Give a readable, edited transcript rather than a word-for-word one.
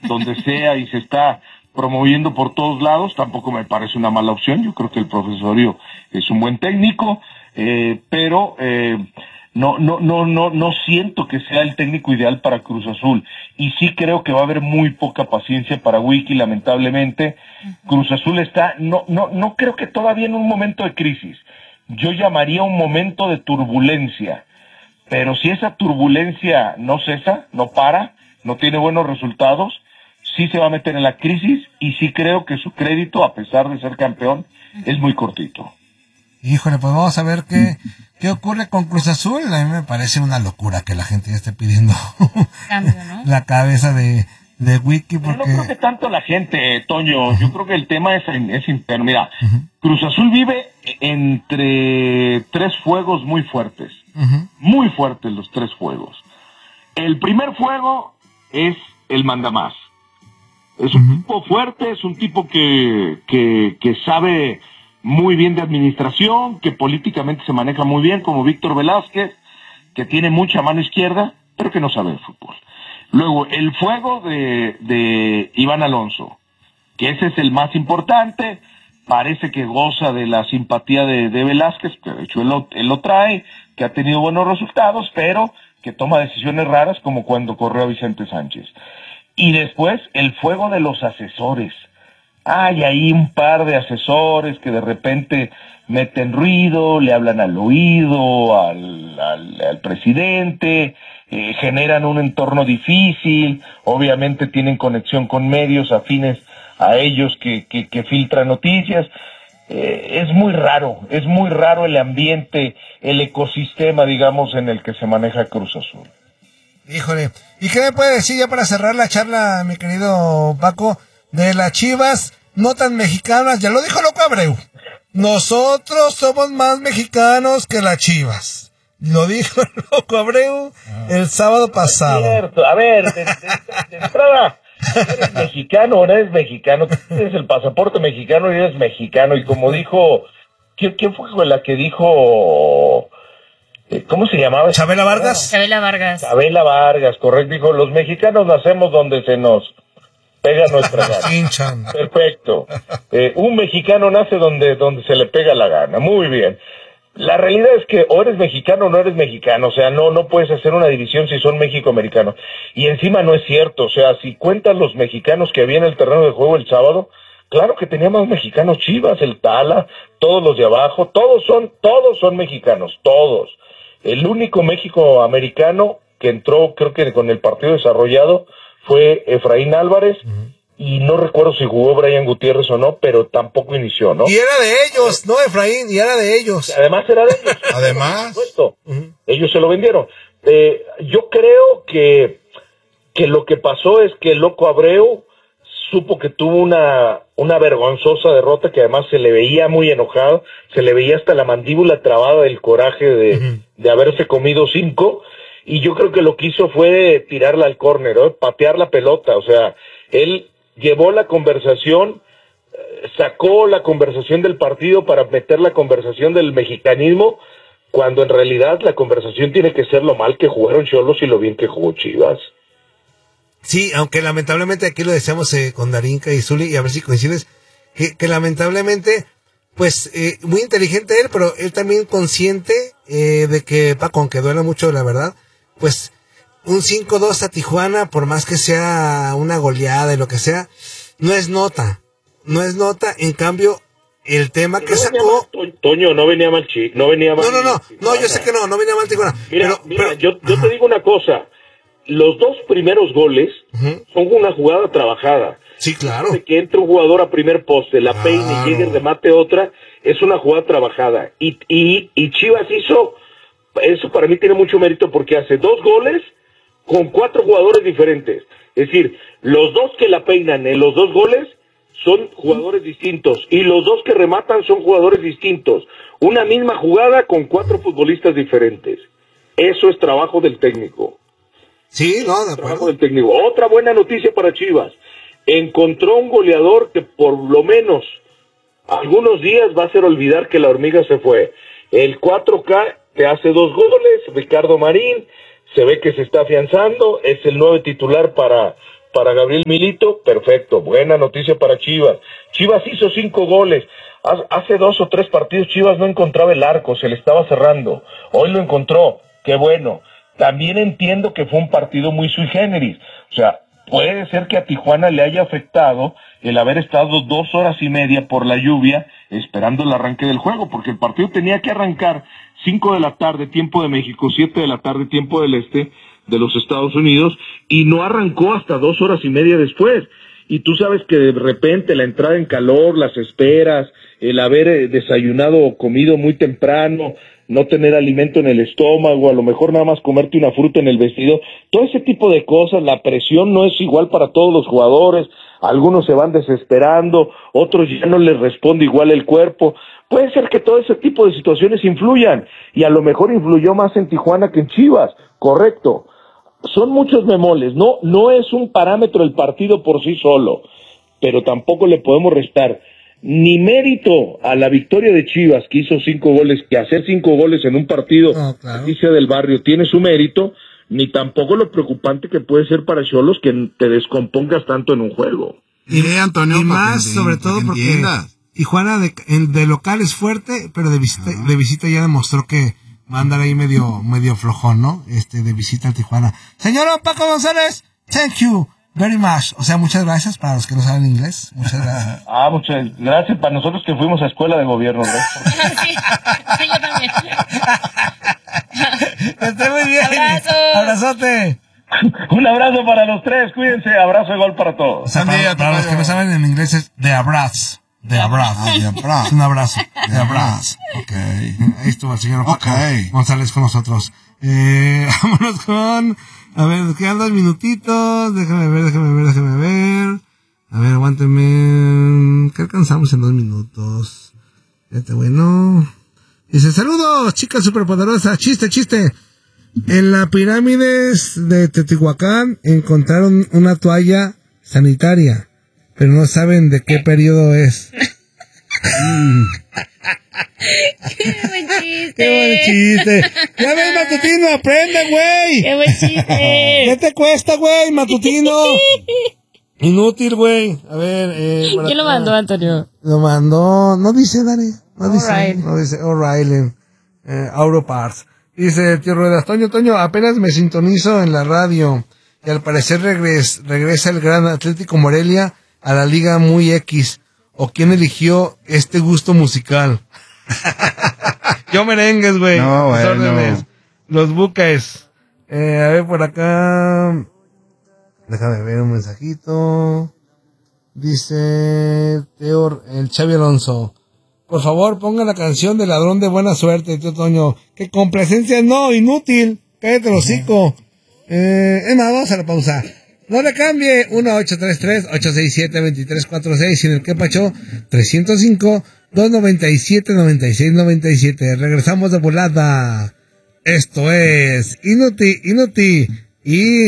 donde sea y se está promoviendo por todos lados, tampoco me parece una mala opción. Yo creo que el profesorio es un buen técnico, pero no siento que sea el técnico ideal para Cruz Azul, y sí creo que va a haber muy poca paciencia para Wiki, lamentablemente. Cruz Azul está, no creo que todavía en un momento de crisis, yo llamaría un momento de turbulencia, pero si esa turbulencia no cesa, no para, no tiene buenos resultados, sí se va a meter en la crisis, y sí creo que su crédito, a pesar de ser campeón, es muy cortito. Híjole, pues vamos a ver qué ocurre con Cruz Azul. A mí me parece una locura que la gente ya esté pidiendo cambio, ¿no? La cabeza de Wiki, porque... Pero no creo que tanto la gente, Toño, yo creo que el tema es interno. Mira, Cruz Azul vive entre tres fuegos muy fuertes, muy fuertes los tres fuegos. El primer fuego es el mandamás. Es un tipo fuerte, es un tipo que sabe muy bien de administración, que políticamente se maneja muy bien, como Víctor Velázquez, que tiene mucha mano izquierda, pero que no sabe de fútbol. Luego, el fuego de Iván Alonso, que ese es el más importante, parece que goza de la simpatía de Velázquez, que de hecho él lo trae, que ha tenido buenos resultados, pero que toma decisiones raras, como cuando corrió a Vicente Sánchez. Y después, el fuego de los asesores. Hay ahí un par de asesores que de repente meten ruido, le hablan al oído al presidente, generan un entorno difícil, obviamente tienen conexión con medios afines a ellos que filtran noticias. Es muy raro el ambiente, el ecosistema, digamos, en el que se maneja Cruz Azul. Híjole, ¿y qué me puede decir ya para cerrar la charla, mi querido Paco, de las Chivas no tan mexicanas? Ya lo dijo Loco Abreu, nosotros somos más mexicanos que las Chivas. Lo dijo Loco Abreu el sábado pasado. Es cierto. A ver, de entrada, ¿eres mexicano o no eres mexicano? Tienes el pasaporte mexicano y eres mexicano. Y como dijo, ¿quién fue la que dijo? ¿Cómo se llamaba? ¿Chabela Vargas? Chabela Vargas. Chabela Vargas, correcto. Dijo, los mexicanos nacemos donde se nos pega nuestra gana. Hinchan. Perfecto. Un mexicano nace donde se le pega la gana. Muy bien. La realidad es que o eres mexicano o no eres mexicano. O sea, no puedes hacer una división si son mexicoamericanos. Y encima no es cierto. O sea, si cuentas los mexicanos que había en el terreno de juego el sábado, claro que teníamos mexicanos. Chivas, el Tala, todos los de abajo, todos son mexicanos, todos. El único México-americano que entró, creo que con el partido desarrollado, fue Efraín Álvarez, y no recuerdo si jugó Brian Gutiérrez o no, pero tampoco inició, ¿no? Y era de ellos, no Efraín, y era de ellos. Además era de ellos. Además. Por supuesto. Ellos se lo vendieron. Yo creo que lo que pasó es que el Loco Abreu supo que tuvo una vergonzosa derrota, que además se le veía muy enojado, se le veía hasta la mandíbula trabada del coraje de haberse comido 5, y yo creo que lo que hizo fue tirarla al córner, ¿no? Patear la pelota. O sea, él llevó la conversación, sacó la conversación del partido para meter la conversación del mexicanismo, cuando en realidad la conversación tiene que ser lo mal que jugaron Xolos y lo bien que jugó Chivas. Sí, aunque lamentablemente aquí lo decíamos con Darinka y Zuli, y a ver si coincides, que lamentablemente, pues, muy inteligente él, pero él también consciente de que, Paco, aunque duela mucho, la verdad, pues, un 5-2 a Tijuana, por más que sea una goleada y lo que sea, no es nota. En cambio, el tema que sacó... Toño, no venía mal. No, yo sé que no venía mal Tijuana. Mira, yo te digo una cosa. Los dos primeros goles son una jugada trabajada. Sí, claro. De que entre un jugador a primer poste, la peine y llegue el remate otra, es una jugada trabajada. Y Chivas hizo, eso para mí tiene mucho mérito, porque hace 2 goles con 4 jugadores diferentes. Es decir, los dos que la peinan en los 2 goles son jugadores distintos, y los 2 que rematan son jugadores distintos. Una misma jugada con 4 futbolistas diferentes. Eso es trabajo del técnico. Sí, no, de acuerdo. Del técnico. Otra buena noticia para Chivas. Encontró un goleador que por lo menos algunos días va a hacer olvidar que la hormiga se fue. El 4K te hace 2 goles, Ricardo Marín, se ve que se está afianzando, es el nuevo titular para para Gabriel Milito, perfecto, buena noticia para Chivas. Chivas hizo 5 goles. Hace 2 o 3 partidos Chivas no encontraba el arco, se le estaba cerrando. Hoy lo encontró, qué bueno. También entiendo que fue un partido muy sui generis. O sea, puede ser que a Tijuana le haya afectado el haber estado 2 horas y media por la lluvia esperando el arranque del juego, porque el partido tenía que arrancar 5 de la tarde, tiempo de México, 7 de la tarde, tiempo del este de los Estados Unidos, y no arrancó hasta 2 horas y media después. Y tú sabes que de repente la entrada en calor, las esperas, el haber desayunado o comido muy temprano, no tener alimento en el estómago, a lo mejor nada más comerte una fruta en el vestido, todo ese tipo de cosas, la presión no es igual para todos los jugadores, algunos se van desesperando, otros ya no les responde igual el cuerpo. Puede ser que todo ese tipo de situaciones influyan, y a lo mejor influyó más en Tijuana que en Chivas, correcto. Son muchos bemoles, no es un parámetro el partido por sí solo, pero tampoco le podemos restar ni mérito a la victoria de Chivas, que hizo 5 goles, que hacer 5 goles en un partido, así sea del barrio, tiene su mérito, ni tampoco lo preocupante que puede ser para Xolos que te descompongas tanto en un juego. Antonio, y más, sobre todo porque Tijuana de local es fuerte, pero de visita ya demostró que va a andar ahí medio flojón, ¿no? De visita a Tijuana. Señor Paco González, thank you very much. O sea, muchas gracias para los que no saben inglés. Muchas gracias. Muchas gracias para nosotros que fuimos a escuela de gobierno, ¿no? Sí, yo también. Esté muy bien. Abrazote. Un abrazo para los tres, cuídense. Abrazo y gol para todos. O sea, para los que no saben en inglés es de abrazo. De abrazo. Es un abrazo. De abrazo. Okay. Ahí estuvo el señor Paco González con nosotros. Vámonos con... A ver, quedan 2 minutitos. Déjame ver. A ver, aguántenme. ¿Qué alcanzamos en 2 minutos? Bueno. Dice, saludos, chicas superpoderosas. Chiste. En la pirámides de Teotihuacán encontraron una toalla sanitaria, pero no saben de qué periodo es. ¡Qué buen chiste! ¡Qué buen chiste! ¡Ya ves, Matutino, aprende, güey! ¡Qué buen chiste! ¿Qué te cuesta, güey, Matutino? Inútil, güey. A ver, ¿Quién lo mandó, Antonio? Lo mandó, no dice, Dani. No O'Reilly. dice O'Reilly. Autoparts. Dice, tío Ruedas, Toño, apenas me sintonizo en la radio. Y al parecer regresa el gran Atlético Morelia a la Liga Muy X. ¿O quién eligió este gusto musical? Yo merengues, güey. No, Los bueno. órdenes. Los buques. A ver, por acá. Déjame ver un mensajito. Dice el Xavi Alonso. Por favor, ponga la canción de Ladrón de Buena Suerte, tío Toño. Que complacencia no, inútil. Cállate el hocico. Vamos a la pausa. No le cambie. 1-833-867-2346. Y en el que pacho 305-297-9697. Regresamos de volada. Esto es Inuti. Y